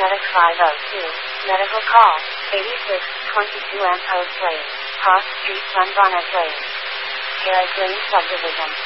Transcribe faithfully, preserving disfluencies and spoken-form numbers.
Medic five oh two, medical call, eighty-six twenty-two Lamppost Lane, Cross Street, Sunbonnet Lane. Garrick Lane Subdivision.